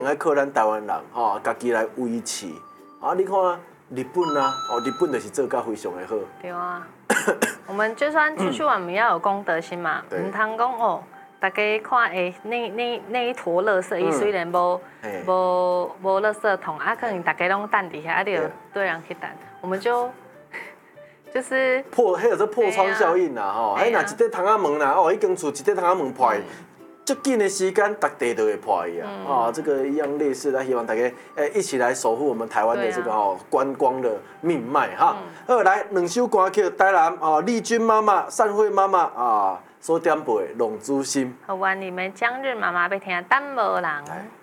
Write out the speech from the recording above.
爱靠咱台湾人吼，家己来维持。啊，你看日本啊，日本就是做到非常的好。 对啊，我们就算出去玩，我们要有公德心嘛，唔通讲哦。大家看诶，那一坨垃圾，伊虽然无垃圾桶，啊，可能大家拢等底下，啊，就对人去等，我们就是迄个做破窗效应啦，吼，迄若一块窗仔门啦，哦，迄间厝一块窗仔门破，足紧的时间，大地都会破去啊，啊，这个一样类似的，希望大家一起来守护我们台湾的这个观光的命脉哈。好，来两首歌曲，台南丽君妈妈、善慧妈妈啊。所点播《龙珠心》， 好，我你们江日妈妈要听《等无人》。